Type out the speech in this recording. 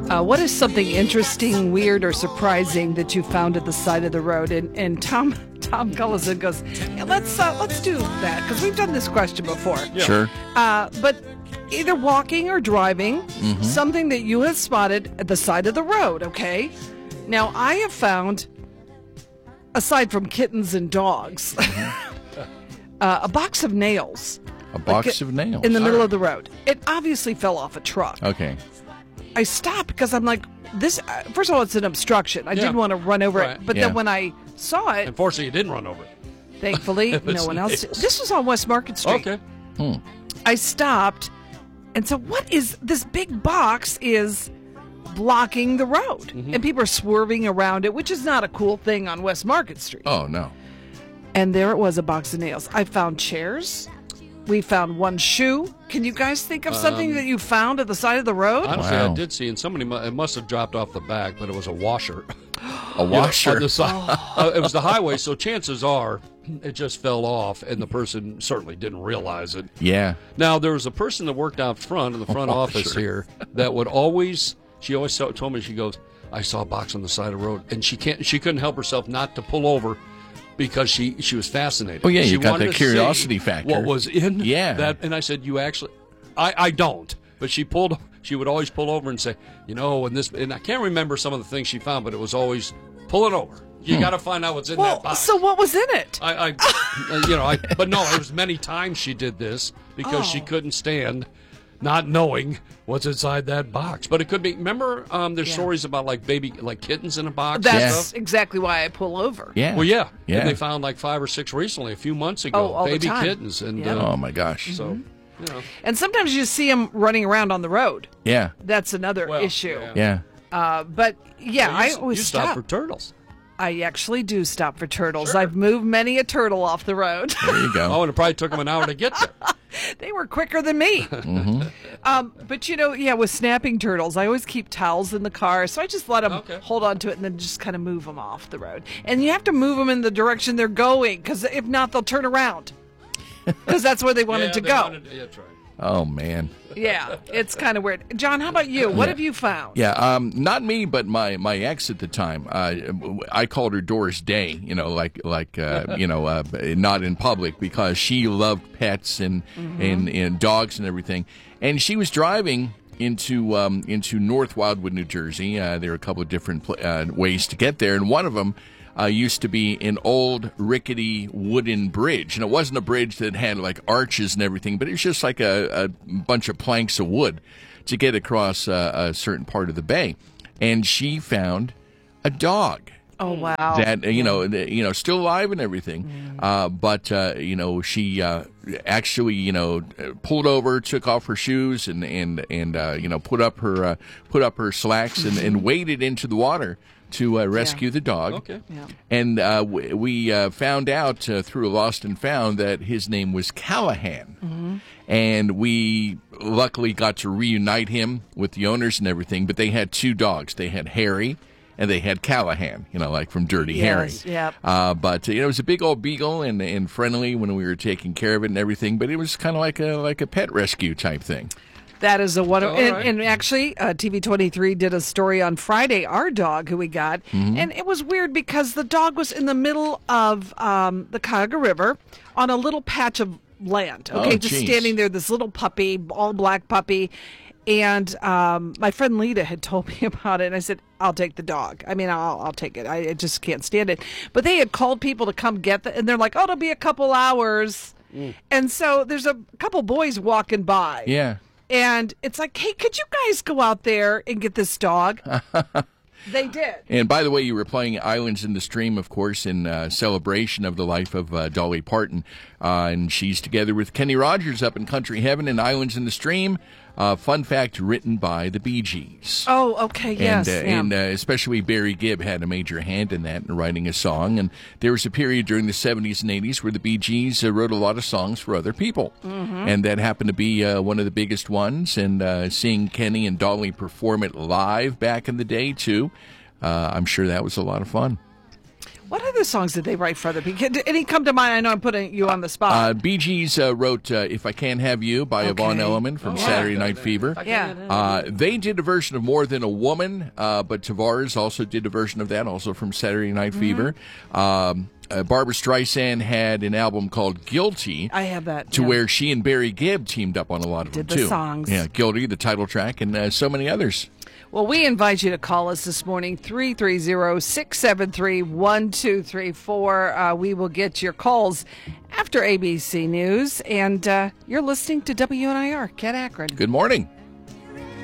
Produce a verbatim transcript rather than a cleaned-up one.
Uh, what is something interesting, weird, or surprising that you found at the side of the road? And, and Tom Tom Cullison goes, yeah, let's uh, let's do that because we've done this question before. Yeah. Sure. Uh, but either walking or driving, Mm-hmm. something that you have spotted at the side of the road. Okay. Now I have found, aside from kittens and dogs, uh, a box of nails. A box Like, of nails. in the middle of the road. It obviously fell off a truck. Okay. I stopped because I'm like, this. Uh, first of all, it's an obstruction. I Yeah. didn't want to run over Right. it. But Yeah. then when I saw it, Unfortunately, you didn't run over it. thankfully, It was no one else. nails. This was on West Market Street. Okay. Hmm. I stopped, and so what is this big box is blocking the road, Mm-hmm. and people are swerving around it, which is not a cool thing on West Market Street. Oh, no. And there it was, a box of nails. I found chairs. We found one shoe. Can you guys think of something that you found at the side of the road? Honestly, Wow. I did see, and somebody mu- it must have dropped off the back, but it was a washer. A washer. On the side. Uh, it was the highway, so chances are it just fell off, and the person certainly didn't realize it. Yeah. Now, there was a person that worked out front in the front Oh, office sure. here that would always, she always so- told me, she goes, I saw a box on the side of the road, and she can't, she couldn't help herself not to pull over because she, she was fascinated. Oh, yeah, she you got wanted that to curiosity see factor. What was in Yeah. that? And I said, you actually, I, I don't. But she pulled, she would always pull over and say, you know, and this, and I can't remember some of the things she found, but it was always pull it over. You got to find out what's in well, that box. so what was in it? I, I you know, I, but no, there was many times she did this because she Oh. couldn't stand not knowing what's inside that box. But it could be. Remember, um, there's Yeah. stories about like baby, like kittens in a box. and That's stuff? exactly why I pull over. Yeah. Well, yeah. Yeah. And they found like five or six recently, a few months ago, Oh, all the baby time. kittens, and Yep. uh, Oh, my gosh. so Mm-hmm. you know, And sometimes you see them running around on the road. Yeah. That's another well, issue. yeah. Yeah. Uh, but yeah, Well, you, I always you stop. stop for turtles. I actually do stop for turtles. I've moved many a turtle off the road. There you go. Oh, and it probably took them an hour to get there. They were quicker than me. um, but you know, yeah, with snapping turtles, I always keep towels in the car, so I just let them Okay. hold on to it and then just kind of move them off the road. And you have to move them in the direction they're going, because if not, they'll turn around. Because that's where they wanted yeah, to they go. wanted- yeah, that's right. Oh, man. Yeah, it's kind of weird. John, how about you? What have you found? Yeah, um, not me, but my, my ex at the time. Uh, I called her Doris Day, you know, like like uh, you know, uh, not in public because she loved pets and, and and dogs and everything. And she was driving into um, into North Wildwood, New Jersey. Uh, there are a couple of different pl- uh, ways to get there, and one of them uh, used to be an old rickety wooden bridge, and it wasn't a bridge that had like arches and everything, but it was just like a, a bunch of planks of wood to get across uh, a certain part of the bay. And she found a dog Oh wow! that uh, you know, the- you know, still alive and everything, uh, but uh, you know, she uh, actually, you know, pulled over, took off her shoes, and and and uh, you know, put up her uh, put up her slacks and, and waded into the water to uh, rescue the dog. Okay. Yeah. And uh, we, we uh, found out uh, through a Lost and Found that his name was Callahan. And we luckily got to reunite him with the owners and everything, but they had two dogs. They had Harry and they had Callahan, you know, like from Dirty Yes, Harry. yep. Uh, but, you know, it was a big old beagle and, and friendly when we were taking care of it and everything, but it was kind of like a like a pet rescue type thing. That is a wonderful. All And, right. and actually, uh, T V twenty-three did a story on Friday, our dog who we got. And it was weird because the dog was in the middle of um, the Cuyahoga River on a little patch of land. Okay, Oh, just geez. standing there, this little puppy, all black puppy. And um, my friend Lita had told me about it, and I said, "I'll take the dog. I mean, I'll, I'll take it. I, I just can't stand it." But they had called people to come get the, and they're like, "Oh, it'll be a couple hours." And so there's a couple boys walking by. Yeah. And it's like, hey, could you guys go out there and get this dog? They did. And by the way, you were playing Islands in the Stream, of course, in uh, celebration of the life of uh, Dolly Parton. Uh, and she's together with Kenny Rogers up in Country Heaven in Islands in the Stream. Uh, fun fact, written by the Bee Gees. Oh, okay, yes. And, uh, yeah. and uh, especially Barry Gibb had a major hand in that in writing a song. And there was a period during the seventies and eighties where the Bee Gees uh, wrote a lot of songs for other people. Mm-hmm. And that happened to be uh, one of the biggest ones. And uh, seeing Kenny and Dolly perform it live back in the day, too, uh, I'm sure that was a lot of fun. What other songs did they write for other people? Did any come to mind? I know I'm putting you on the spot. Uh, Bee Gees uh, wrote uh, "If I Can't Have You" by Okay. Yvonne Elliman from Oh, Saturday yeah. Night Fever. Yeah. Uh, they did a version of "More Than a Woman," uh, but Tavares also did a version of that, also from Saturday Night Mm-hmm. Fever. Um, uh, Barbara Streisand had an album called "Guilty," I have that. to yeah. where she and Barry Gibb teamed up on a lot of Did them the too. songs. Yeah, "Guilty," the title track, and uh, so many others. Well, we invite you to call us this morning, three three zero, six seven three, one two three four. Uh, we will get your calls after A B C News. And uh, you're listening to W N I R, Cat Akron. Good morning.